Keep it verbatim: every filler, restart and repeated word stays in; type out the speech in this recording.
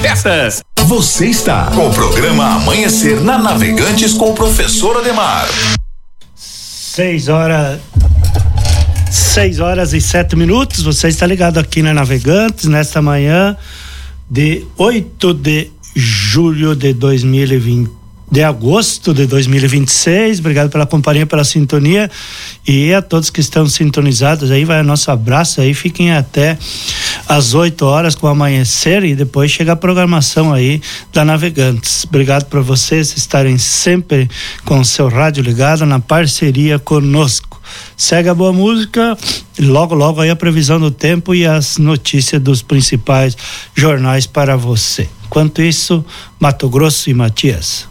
Peças. Você está com o programa Amanhecer na Navegantes com o professor Ademar. Seis horas. Seis horas e sete minutos. Você está ligado aqui na Navegantes nesta manhã de oito de julho de dois mil e vinte. De agosto de dois mil e vinte e seis. Obrigado pela companhia, pela sintonia, e a todos que estão sintonizados aí, vai o nosso abraço aí, fiquem até às oito horas com o Amanhecer e depois chega a programação aí da Navegantes. Obrigado por vocês estarem sempre com o seu rádio ligado na parceria conosco. Segue a boa música, logo logo aí a previsão do tempo e as notícias dos principais jornais para você. Enquanto isso, Mato Grosso e Matias.